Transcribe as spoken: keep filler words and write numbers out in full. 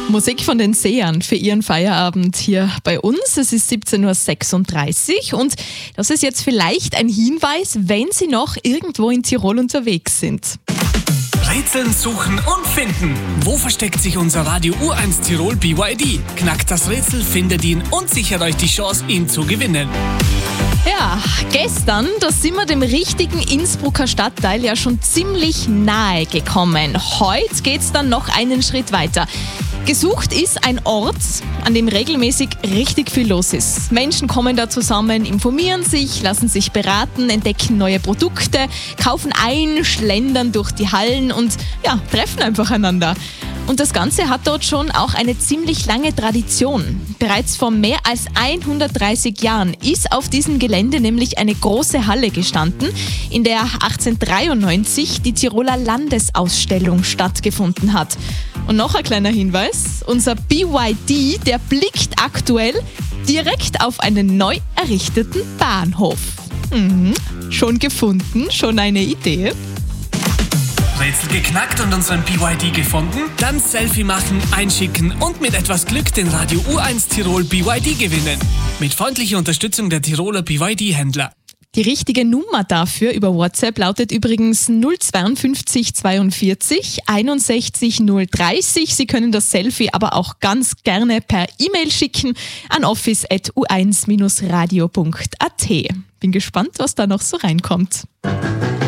Musik von den Sehern für Ihren Feierabend hier bei uns. Es ist siebzehn Uhr sechsunddreißig und das ist jetzt vielleicht ein Hinweis, wenn Sie noch irgendwo in Tirol unterwegs sind. Rätseln, suchen und finden. Wo versteckt sich unser Radio U eins Tirol B Y D? Knackt das Rätsel, findet ihn und sichert euch die Chance, ihn zu gewinnen. Ja, gestern, da sind wir dem richtigen Innsbrucker Stadtteil ja schon ziemlich nahe gekommen. Heute geht's dann noch einen Schritt weiter. Gesucht ist ein Ort, an dem regelmäßig richtig viel los ist. Menschen kommen da zusammen, informieren sich, lassen sich beraten, entdecken neue Produkte, kaufen ein, schlendern durch die Hallen und ja, treffen einfach einander. Und das Ganze hat dort schon auch eine ziemlich lange Tradition. Bereits vor mehr als hundertdreißig Jahren ist auf diesem Gelände nämlich eine große Halle gestanden, in der achtzehnhundertdreiundneunzig die Tiroler Landesausstellung stattgefunden hat. Und noch ein kleiner Hinweis, unser B Y D, der blickt aktuell direkt auf einen neu errichteten Bahnhof. Mhm. Schon gefunden, schon eine Idee? Rätsel geknackt und unseren B Y D gefunden? Dann Selfie machen, einschicken und mit etwas Glück den Radio U eins Tirol B Y D gewinnen. Mit freundlicher Unterstützung der Tiroler B Y D-Händler. Die richtige Nummer dafür über WhatsApp lautet übrigens null zweiundfünfzig zweiundvierzig einundsechzig null dreißig. Sie können das Selfie aber auch ganz gerne per E-Mail schicken an office at u eins radio punkt a t. Bin gespannt, was da noch so reinkommt.